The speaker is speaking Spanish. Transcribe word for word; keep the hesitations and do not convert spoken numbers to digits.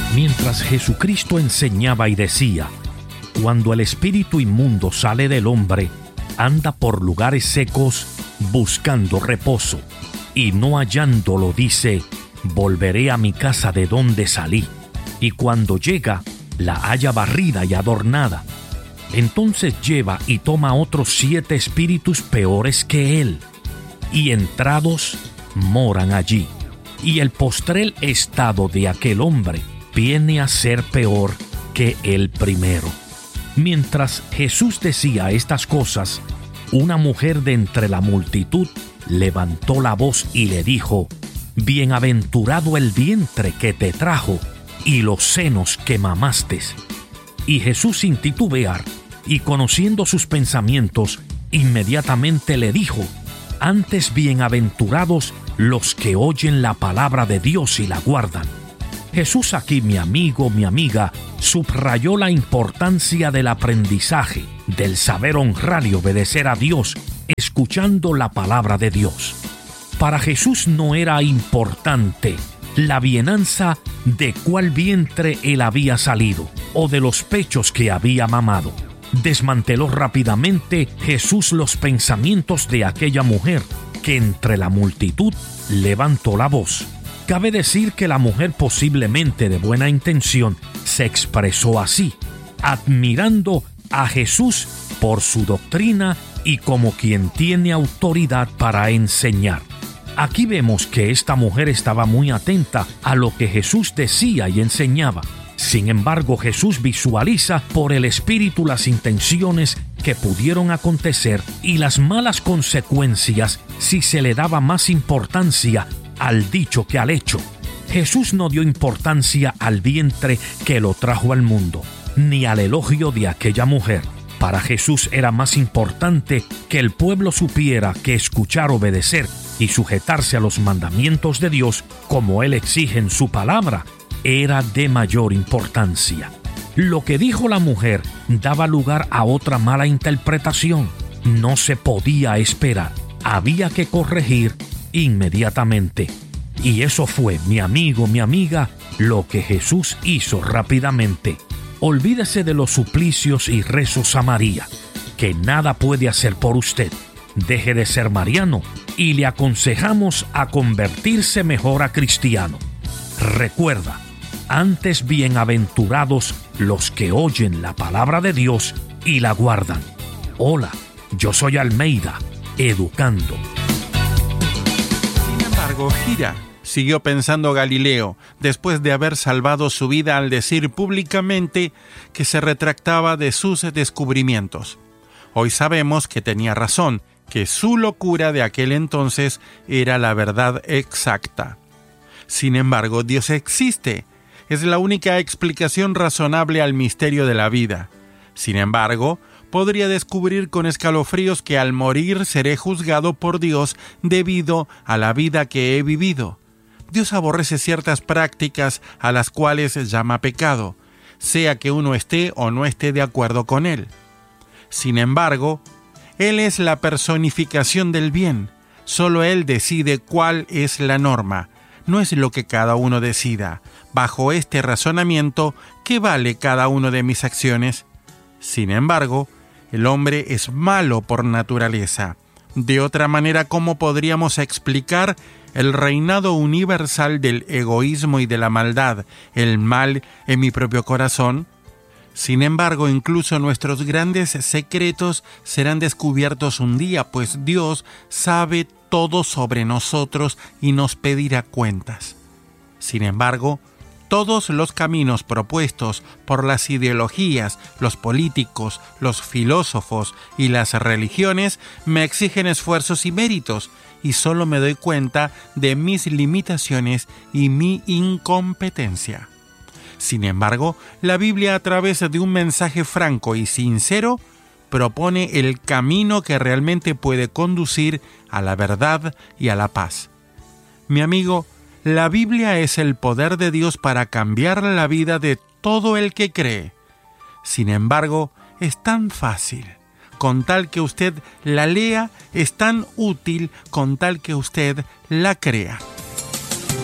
mientras Jesucristo enseñaba y decía: cuando el espíritu inmundo sale del hombre, anda por lugares secos buscando reposo, y no hallándolo dice: volveré a mi casa de donde salí. Y cuando llega, la halla barrida y adornada. Entonces lleva y toma otros siete espíritus peores que él, y entrados moran allí. Y el postrel estado de aquel hombre viene a ser peor que el primero. Mientras Jesús decía estas cosas, una mujer de entre la multitud levantó la voz y le dijo: bienaventurado el vientre que te trajo y los senos que mamaste. Y Jesús, sin titubear y conociendo sus pensamientos, inmediatamente le dijo: antes bienaventurados los que oyen la palabra de Dios y la guardan. Jesús aquí, mi amigo, mi amiga, subrayó la importancia del aprendizaje, del saber honrar y obedecer a Dios, escuchando la palabra de Dios. Para Jesús no era importante la bienanza de cuál vientre él había salido o de los pechos que había mamado. Desmanteló rápidamente Jesús los pensamientos de aquella mujer que entre la multitud levantó la voz. Cabe decir que la mujer, posiblemente de buena intención, se expresó así, admirando a Jesús por su doctrina y como quien tiene autoridad para enseñar. Aquí vemos que esta mujer estaba muy atenta a lo que Jesús decía y enseñaba. Sin embargo, Jesús visualiza por el Espíritu las intenciones que pudieron acontecer y las malas consecuencias si se le daba más importancia al dicho que al hecho. Jesús no dio importancia al vientre que lo trajo al mundo, ni al elogio de aquella mujer. Para Jesús era más importante que el pueblo supiera que escuchar, obedecer y sujetarse a los mandamientos de Dios, como Él exige en su palabra, era de mayor importancia. Lo que dijo la mujer daba lugar a otra mala interpretación. No se podía esperar, había que corregir inmediatamente. Y eso fue, mi amigo, mi amiga, lo que Jesús hizo rápidamente. Olvídese de los suplicios y rezos a María, que nada puede hacer por usted. Deje de ser mariano y le aconsejamos a convertirse mejor a cristiano. Recuerda, antes bienaventurados los que oyen la palabra de Dios y la guardan. Hola, yo soy Almeida, educando. Sin embargo, gira, siguió pensando Galileo, después de haber salvado su vida al decir públicamente que se retractaba de sus descubrimientos. Hoy sabemos que tenía razón, que su locura de aquel entonces era la verdad exacta. Sin embargo, Dios existe. Es la única explicación razonable al misterio de la vida. Sin embargo, podría descubrir con escalofríos que al morir seré juzgado por Dios debido a la vida que he vivido. Dios aborrece ciertas prácticas a las cuales llama pecado, sea que uno esté o no esté de acuerdo con él. Sin embargo, Él es la personificación del bien. Solo Él decide cuál es la norma. No es lo que cada uno decida. Bajo este razonamiento, ¿qué vale cada una de mis acciones? Sin embargo, el hombre es malo por naturaleza. De otra manera, ¿cómo podríamos explicar el reinado universal del egoísmo y de la maldad, el mal en mi propio corazón? Sin embargo, incluso nuestros grandes secretos serán descubiertos un día, pues Dios sabe todo sobre nosotros y nos pedirá cuentas. Sin embargo, todos los caminos propuestos por las ideologías, los políticos, los filósofos y las religiones me exigen esfuerzos y méritos, y solo me doy cuenta de mis limitaciones y mi incompetencia. Sin embargo, la Biblia, a través de un mensaje franco y sincero, propone el camino que realmente puede conducir a la verdad y a la paz. Mi amigo, la Biblia es el poder de Dios para cambiar la vida de todo el que cree. Sin embargo, es tan fácil. Con tal que usted la lea, es tan útil con tal que usted la crea.